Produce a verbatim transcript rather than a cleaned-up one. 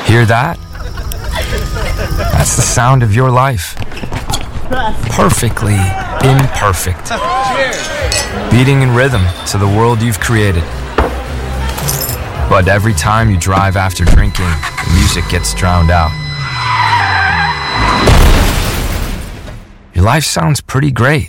Hear that? That's the sound of your life. Perfectly imperfect. Beating in rhythm to the world you've created. But every time you drive after drinking, the music gets drowned out. Your life sounds pretty great.